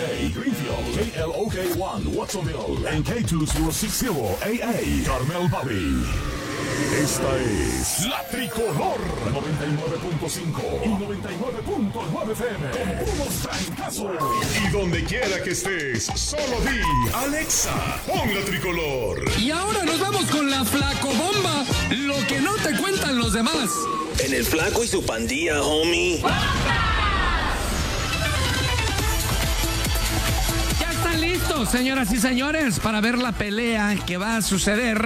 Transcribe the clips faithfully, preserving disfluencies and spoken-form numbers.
Greenfield, K L O K one, Watsonville, en K dos mil sesenta A A, Carmel Valley. Esta es La Tricolor, noventa y nueve punto cinco y noventa y nueve punto nueve F M, con puros trancazos. Y donde quiera que estés, solo di, Alexa, pon La Tricolor. Y ahora nos vamos con la Flacobomba, lo que no te cuentan los demás. En el Flaco y su pandilla, homie. Ya están listos, señoras y señores, para ver la pelea que va a suceder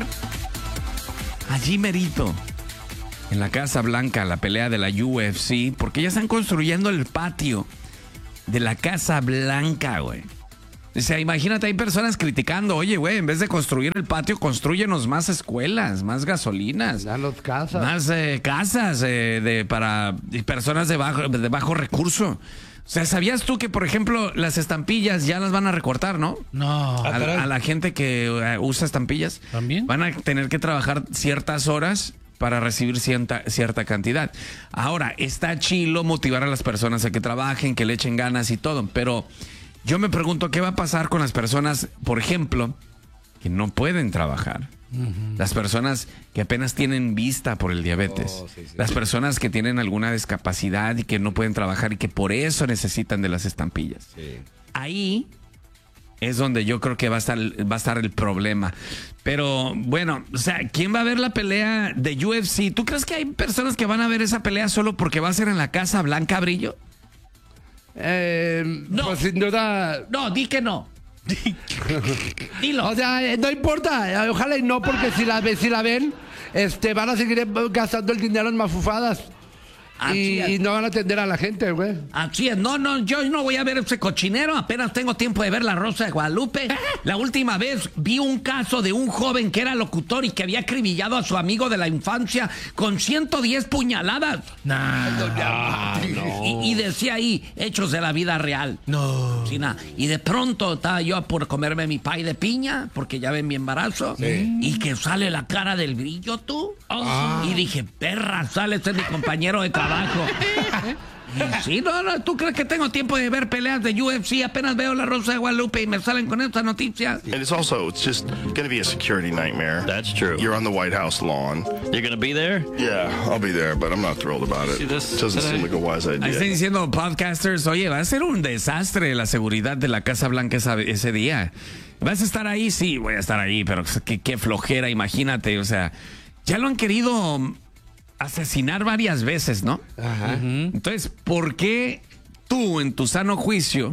allí merito, en la Casa Blanca, la pelea de la U F C, porque ya están construyendo el patio de la Casa Blanca, güey. O sea, imagínate, hay personas criticando, oye, güey, en vez de construir el patio, construyenos más escuelas, más gasolinas. Danos casas. Más eh, casas eh, de, para personas de bajo, de bajo recurso. O sea, ¿sabías tú que, por ejemplo, las estampillas ya las van a recortar, no? No. A, a la gente que uh, usa estampillas. ¿También? Van a tener que trabajar ciertas horas para recibir cierta, cierta cantidad. Ahora, está chilo motivar a las personas a que trabajen, que le echen ganas y todo, pero yo me pregunto qué va a pasar con las personas, por ejemplo, que no pueden trabajar. Uh-huh. Las personas que apenas tienen vista por el diabetes. Oh, sí, sí. Las personas que tienen alguna discapacidad y que no pueden trabajar y que por eso necesitan de las estampillas. Sí. Ahí es donde yo creo que va a estar, va a estar el problema. Pero bueno, o sea, ¿quién va a ver la pelea de U F C? ¿Tú crees que hay personas que van a ver esa pelea solo porque va a ser en la Casa Blanca, Brillo? Eh, no. Pues sin duda. No, di que no. Dilo. O sea, no importa, ojalá y no, porque si la, si la ven, este, van a seguir gastando el dinero en mafufadas. Y, y no van a atender a la gente, güey. Así es. No, no, yo no voy a ver ese cochinero. Apenas tengo tiempo de ver La Rosa de Guadalupe. La última vez vi un caso de un joven que era locutor y que había acribillado a su amigo de la infancia con ciento diez puñaladas. Nah, ah, no. y, y decía ahí, hechos de la vida real. No. Sí, nada. Y de pronto estaba yo por comerme mi pay de piña, porque ya ven mi embarazo. Sí. Y que sale la cara del Brillo, tú. Oh, ah. Y dije, perra, sale, este es mi compañero de trabajo. Y sí, no, no, ¿tú crees que tengo tiempo de ver peleas de U F C? Apenas veo La Rosa de Guadalupe y me salen con estas noticias. And it's also, it's just going to be a security nightmare. That's true. You're on the White House lawn. You're going to be there? Yeah, I'll be there, but I'm not thrilled about it. See, this, it doesn't seem like a wise idea. Ahí están diciendo podcasters, oye, va a ser un desastre la seguridad de la Casa Blanca esa, ese día. ¿Vas a estar ahí? Sí, voy a estar ahí, pero qué, qué flojera, imagínate, o sea, ya lo han querido asesinar varias veces, ¿no? Ajá. Entonces, ¿por qué tú, en tu sano juicio,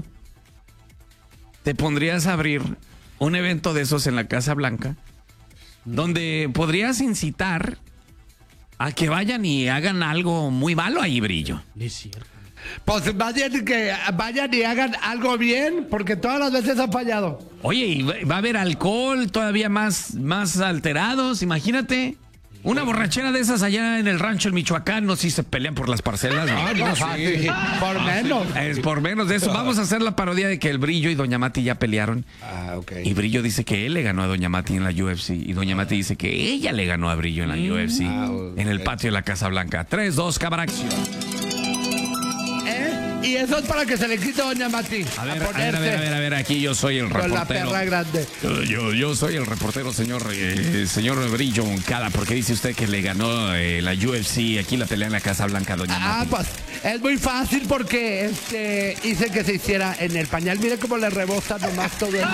te pondrías a abrir un evento de esos en la Casa Blanca, donde podrías incitar a que vayan y hagan algo muy malo ahí, Brillo? Es cierto. Pues vayan, que vayan y hagan algo bien, porque todas las veces han fallado. Oye, y va a haber alcohol todavía más, más alterados, imagínate. Una borrachera de esas allá en el rancho en Michoacán, no sé si se pelean por las parcelas. No, no, sí. Sí. Por menos. Es por menos de eso. Vamos a hacer la parodia de que el Brillo y Doña Mati ya pelearon. Ah, ok. Y Brillo dice que él le ganó a Doña Mati en la U F C. Y Doña Mati dice que ella le ganó a Brillo en la U F C. Ah, okay. En el patio de la Casa Blanca. tres, dos, cámara, acción. Y eso es para que se le quite a Doña Mati. A ver, a, a ver, a ver, a ver, a ver, aquí yo soy el reportero. Con la perra grande. Yo, yo, yo soy el reportero, señor eh, señor Brillo Moncada. ¿Por qué dice usted que le ganó eh, la U F C aquí la pelea en la Casa Blanca, Doña Mati? Ah, pues es muy fácil porque este hice que se hiciera en el pañal. Mire cómo le rebosa nomás todo el...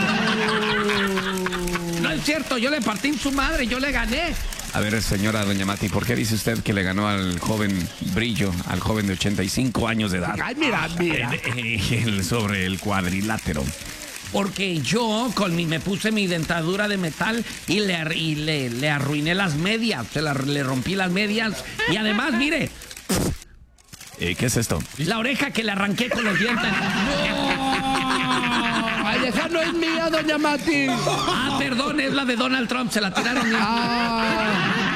No es cierto, yo le partí en su madre, yo le gané. A ver, señora Doña Mati, ¿por qué dice usted que le ganó al joven Brillo, al joven de ochenta y cinco años de edad? Ay, mira, mira. Sobre el cuadrilátero. Porque yo con mi, me puse mi dentadura de metal y le, y le, le arruiné las medias, se la, le rompí las medias y además, mire. Eh, ¿Qué es esto? La oreja que le arranqué con los dientes. Ay, esa no es mía, Doña Mati. Ah, perdón, es la de Donald Trump, se la tiraron. Ah.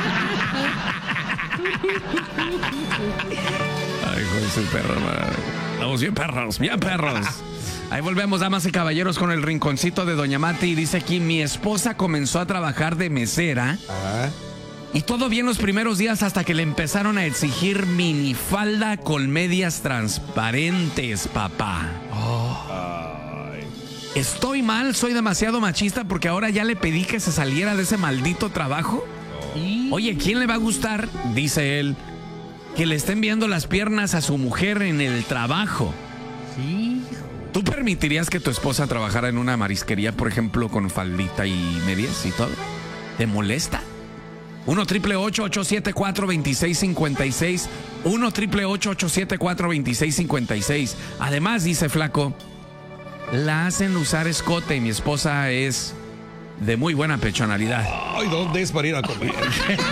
Ay, hijo de su perro, madre. Vamos bien perros, bien perros. Ahí volvemos, damas y caballeros, con el rinconcito de Doña Mati. Y dice aquí, mi esposa comenzó a trabajar de mesera. Ajá. Y todo bien los primeros días hasta que le empezaron a exigir minifalda con medias transparentes, papá. Oh. ¿Estoy mal? ¿Soy demasiado machista porque ahora ya le pedí que se saliera de ese maldito trabajo? Oye, ¿quién le va a gustar, dice él, que le estén viendo las piernas a su mujer en el trabajo? Sí. ¿Tú permitirías que tu esposa trabajara en una marisquería, por ejemplo, con faldita y medias y todo? ¿Te molesta? uno triple ocho, ocho siete cuatro, dos seis cinco seis. uno triple ocho, ocho siete cuatro, dos seis cinco seis. Además, dice Flaco, la hacen usar escote y mi esposa es de muy buena pechonalidad. Ay, ¿dónde es para ir a comer?